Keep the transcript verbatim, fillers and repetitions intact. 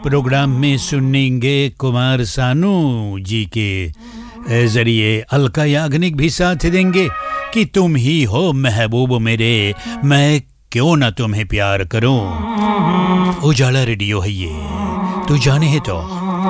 Programme में सुनेंगे कुमार सानू जी के जरिए अलका याग्निक भी साथ देंगे कि तुम ही हो महबूब मेरे, मैं क्यों ना तुम्हें प्यार करूं। उजाला रेडियो है ये, तू जाने है तो।